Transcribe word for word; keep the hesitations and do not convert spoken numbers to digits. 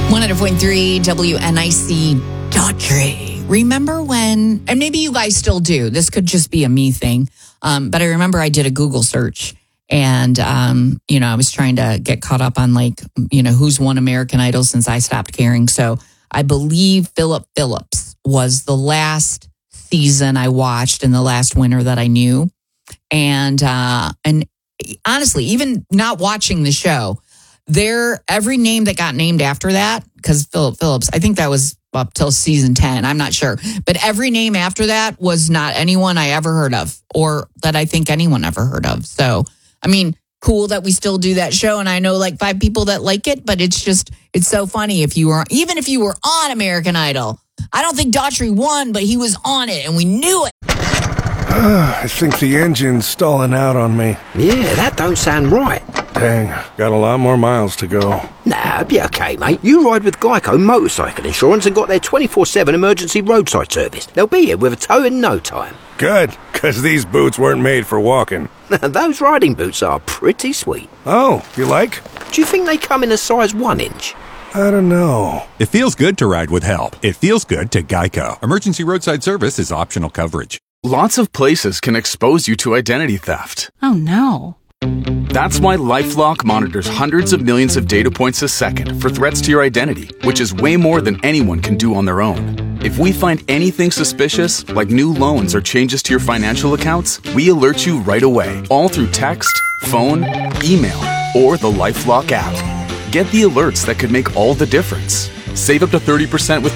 one hundred point three W N I C Daughtry. Remember when, and maybe you guys still do, this could just be a me thing, um, but I remember I did a Google search and, um, you know, I was trying to get caught up on like, you know, who's won American Idol since I stopped caring. So I believe Philip Phillips was the last season I watched and the last winner that I knew. And, uh, and honestly, even not watching the show, there, every name that got named after that, because Philip Phillips, I think that was up till season ten, I'm not sure. But every name after that was not anyone I ever heard of or that I think anyone ever heard of. So, I mean, cool that we still do that show. And I know like five people that like it, but it's just, it's so funny if you were, even if you were on American Idol. I don't think Daughtry won, but he was on it and we knew it. I think the engine's stalling out on me. Yeah, that don't sound right. Dang, got a lot more miles to go. Nah, it'll be okay, mate. You ride with Geico Motorcycle Insurance and got their twenty-four seven emergency roadside service. They'll be here with a tow in no time. Good, because these boots weren't made for walking. Those riding boots are pretty sweet. Oh, you like? Do you think they come in a size one inch? I don't know. It feels good to ride with help. It feels good to Geico. Emergency roadside service is optional coverage. Lots of places can expose you to identity theft. Oh, no. That's why LifeLock monitors hundreds of millions of data points a second for threats to your identity, which is way more than anyone can do on their own. If we find anything suspicious, like new loans or changes to your financial accounts, we alert you right away, all through text, phone, email, or the LifeLock app. Get the alerts that could make all the difference. Save up to thirty percent with